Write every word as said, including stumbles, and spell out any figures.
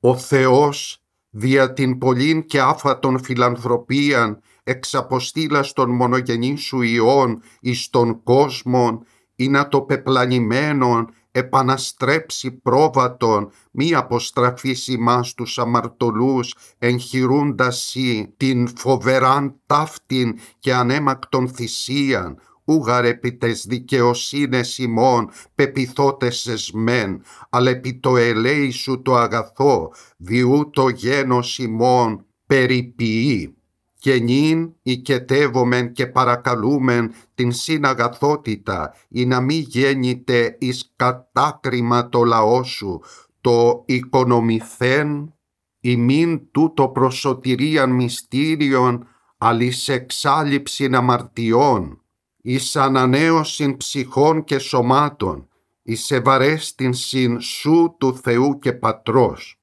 Ο Θεός δια την πολλήν και άφατον φιλανθρωπίαν εξαποστήλας των μονογενή σου Υιών εις τον κόσμον, ή να το πεπλανημένον επαναστρέψει πρόβατον, μη αποστραφείς ημάς τους αμαρτωλούς, εγχειρούντας σοι την φοβεράν ταύτην και ανέμακτον θυσίαν, ούγαρ επί τες δικαιοσύνες ημών πεπιθώτες εσμέν, αλλά επί το ελέη σου το αγαθό, διού το γένος ημών περιποιεί. Και νυν οικετεύομεν και παρακαλούμεν την συναγαθότητα, ή να μη γέννηται εις κατάκριμα το λαό σου, το οικονομηθέν, ημίν τούτο προσωτηρίαν μυστήριον, αλης εξάλληψην αμαρτιών, εις ανανέωσιν ψυχών και σωμάτων, εις ευαρέστην συν σου του Θεού και Πατρός.